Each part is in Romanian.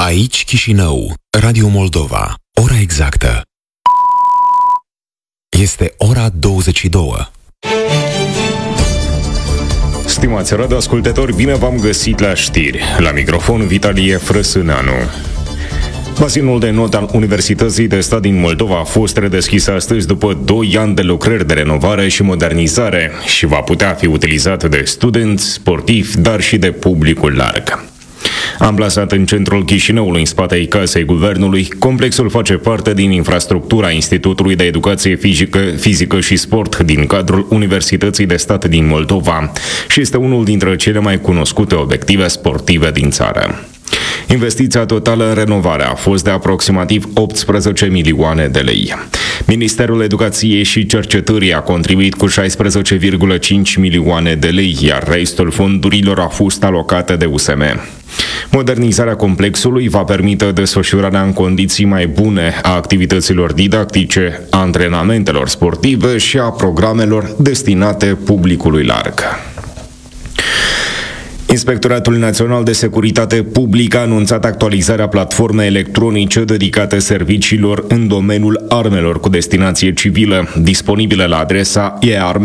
Aici Chișinău, Radio Moldova. Ora exactă este ora 22. Stimați radioascultători, bine v-am găsit la știri. La microfon Vitalie Frăsânanu. Bazinul de not al Universității de Stat din Moldova a fost redeschis astăzi după 2 ani de lucrări de renovare și modernizare și va putea fi utilizat de studenți, sportivi, dar și de publicul larg. Amplasat în centrul Chișinăului, în spatele Casei Guvernului, complexul face parte din infrastructura Institutului de Educație Fizică și Sport din cadrul Universității de Stat din Moldova și este unul dintre cele mai cunoscute obiective sportive din țară. Investiția totală în renovare a fost de aproximativ 18 milioane de lei. Ministerul Educației și Cercetării a contribuit cu 16,5 milioane de lei, iar restul fondurilor a fost alocate de USM. Modernizarea complexului va permite desfășurarea în condiții mai bune a activităților didactice, a antrenamentelor sportive și a programelor destinate publicului larg. Inspectoratul Național de Securitate Publică a anunțat actualizarea platformei electronice dedicate serviciilor în domeniul armelor cu destinație civilă, disponibilă la adresa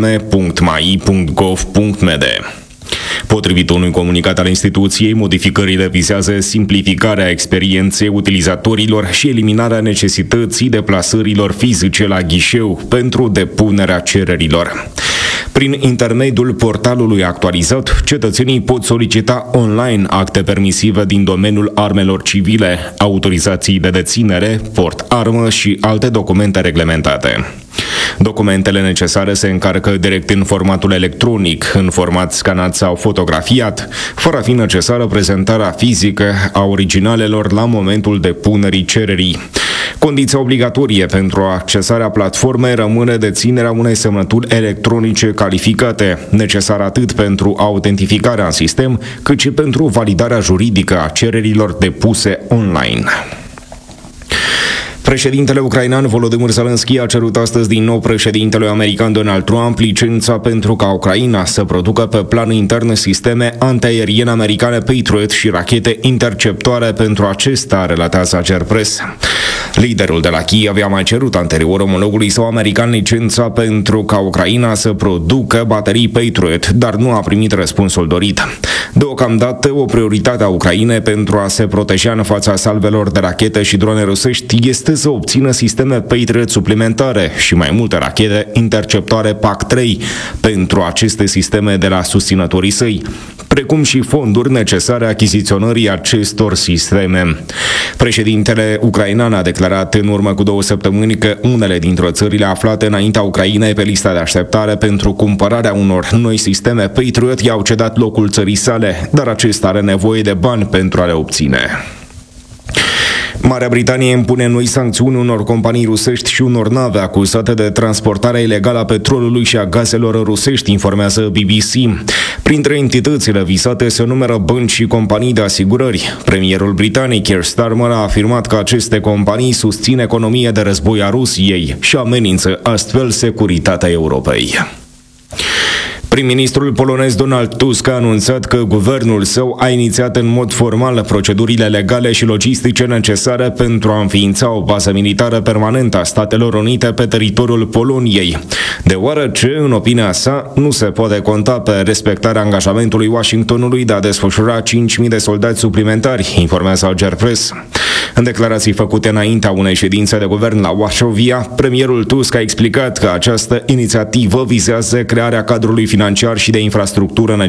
earme.mai.gov.md. Potrivit unui comunicat al instituției, modificările vizează simplificarea experienței utilizatorilor și eliminarea necesității deplasărilor fizice la ghișeu pentru depunerea cererilor. Prin intermediul portalului actualizat, cetățenii pot solicita online acte permisive din domeniul armelor civile, autorizații de deținere, port-armă și alte documente reglementate. Documentele necesare se încarcă direct în formatul electronic, în format scanat sau fotografiat, fără a fi necesară prezentarea fizică a originalelor la momentul depunerii cererii. Condiția obligatorie pentru accesarea platformei rămâne deținerea unei semnături electronice calificate, necesară atât pentru autentificarea în sistem, cât și pentru validarea juridică a cererilor depuse online. Președintele ucrainean Volodymyr Zelensky a cerut astăzi din nou președintelui american Donald Trump licența pentru ca Ucraina să producă pe plan intern sisteme antiaeriene americane Patriot și rachete interceptoare pentru acesta, relatează Agerpres. Liderul de la Kiev a mai cerut anterior omologului său american licența pentru ca Ucraina să producă baterii Patriot, dar nu a primit răspunsul dorit. Deocamdată, o prioritate a Ucrainei pentru a se proteja în fața salvelor de rachete și drone rusești este să obțină sisteme Patriot suplimentare și mai multe rachete interceptoare PAC-3 pentru aceste sisteme de la susținătorii săi, precum și fonduri necesare achiziționării acestor sisteme. Președintele ucrainean a declarat în urmă cu 2 săptămâni că unele dintre țările aflate înaintea Ucrainei pe lista de așteptare pentru cumpărarea unor noi sisteme Patriot i-au cedat locul țării sale, dar acesta are nevoie de bani pentru a le obține. Marea Britanie impune noi sancțiuni unor companii rusești și unor nave acuzate de transportarea ilegală a petrolului și a gazelor rusești, informează BBC. Printre entitățile visate se numără bănci și companii de asigurări. Premierul britanic Keir Starmer a afirmat că aceste companii susțin economia de război a Rusiei și amenință astfel securitatea Europei. Prim-ministrul polonez Donald Tusk a anunțat că guvernul său a inițiat în mod formal procedurile legale și logistice necesare pentru a înființa o bază militară permanentă a Statelor Unite pe teritoriul Poloniei, deoarece, în opinia sa, nu se poate conta pe respectarea angajamentului Washingtonului de a desfășura 5.000 de soldați suplimentari, informează Agerpres. În declarații făcute înaintea unei ședințe de guvern la Varsovia, premierul Tusk a explicat că această inițiativă vizează crearea cadrului financiar și de infrastructură